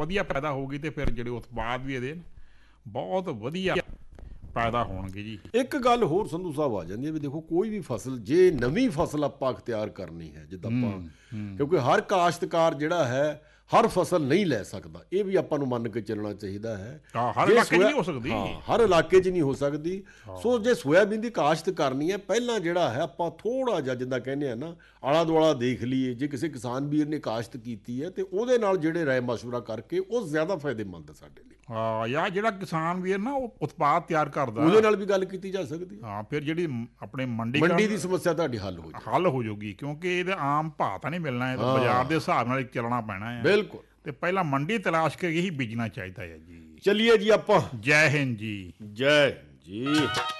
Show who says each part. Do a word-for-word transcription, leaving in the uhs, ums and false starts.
Speaker 1: ਵਧੀਆ ਪੈਦਾ ਹੋਊਗੀ ਤੇ ਫਿਰ ਜਿਹੜੇ ਉਤਪਾਦ ਵੀ ਇਹਦੇ ਬਹੁਤ ਵਧੀਆ ਪੈਦਾ ਹੋਣਗੇ ਜੀ।
Speaker 2: ਇੱਕ ਗੱਲ ਹੋਰ ਸੰਧੂ ਸਾਹਿਬ ਆ ਜਾਂਦੀ ਹੈ ਵੀ ਦੇਖੋ, ਕੋਈ ਵੀ ਫਸਲ ਜੇ ਨਵੀਂ ਫਸਲ ਆਪਾਂ ਅਖਤਿਆਰ ਕਰਨੀ ਹੈ, ਜਿੱਦਾਂ ਆਪਾਂ ਕਿਉਂਕਿ ਹਰ ਕਾਸ਼ਤਕਾਰ ਜਿਹੜਾ ਹੈ ਹਰ ਫਸਲ ਨਹੀਂ ਲੈ ਸਕਦਾ, ਇਹ ਵੀ ਆਪਾਂ ਨੂੰ ਮੰਨ ਕੇ ਚੱਲਣਾ ਚਾਹੀਦਾ ਹੈ।
Speaker 1: ਹਾਂ, ਹਰ ਇਲਾਕੇ 'ਚ ਨਹੀਂ ਹੋ ਸਕਦੀ।
Speaker 2: ਹਾਂ, ਹਰ ਇਲਾਕੇ 'ਚ ਨਹੀਂ ਹੋ ਸਕਦੀ। ਸੋ ਜੇ ਸੋਇਆਬੀਨ ਦੀ ਕਾਸ਼ਤ ਕਰਨੀ ਹੈ, ਪਹਿਲਾਂ ਜਿਹੜਾ ਹੈ ਆਪਾਂ ਥੋੜ੍ਹਾ ਜਿਹਾ ਜਿੱਦਾਂ ਕਹਿੰਦੇ ਆ ਨਾ, ਆਲਾ ਦੁਆਲਾ ਦੇਖ ਲਈਏ। ਜੇ ਕਿਸੇ ਕਿਸਾਨ ਵੀਰ ਨੇ ਕਾਸ਼ਤ ਕੀਤੀ ਹੈ ਤੇ ਉਹਦੇ ਨਾਲ ਜਿਹੜੇ ਰਾਏ ਮਸ਼ਵਰਾ ਕਰਕੇ ਉਹ ਜ਼ਿਆਦਾ ਫਾਇਦੇਮੰਦ ਹੈ ਸਾਡੇ ਲਈ।
Speaker 1: ਹਾਂ, ਜਾਂ ਜਿਹੜਾ ਕਿਸਾਨ ਵੀਰ ਨਾ ਉਹ ਉਤਪਾਦ ਤਿਆਰ ਕਰਦਾ,
Speaker 2: ਉਹਦੇ ਨਾਲ ਵੀ ਗੱਲ ਕੀਤੀ ਜਾ ਸਕਦੀ ਹੈ।
Speaker 1: ਹਾਂ, ਫਿਰ ਜਿਹੜੀ ਆਪਣੇ ਮੰਡੀ
Speaker 2: ਮੰਡੀ ਦੀ ਸਮੱਸਿਆ ਤੁਹਾਡੀ ਹੱਲ ਹੋ ਜਾਊਗੀ
Speaker 1: ਹੱਲ ਹੋ ਜਾਊਗੀ, ਕਿਉਂਕਿ ਇਹਦਾ ਆਮ ਭਾਅ ਤਾਂ ਨਹੀਂ ਮਿਲਣਾ, ਇਹ ਤਾਂ ਬਾਜ਼ਾਰ ਦੇ ਹਿਸਾਬ ਨਾਲ ਚੱਲਣਾ ਪੈਣਾ ਹੈ।
Speaker 2: ਬਿਲਕੁਲ।
Speaker 1: ਤੇ ਪਹਿਲਾਂ ਮੰਡੀ ਤਲਾਸ਼ ਕੇ ਹੀ ਬੀਜਣਾ ਚਾਹੀਦਾ ਹੈ ਜੀ।
Speaker 2: ਚਲਿਏ ਜੀ ਆਪਾਂ।
Speaker 1: ਜੈ ਹਿੰਦ ਜੀ।
Speaker 2: ਜੈ ਹਿੰਦ ਜੀ।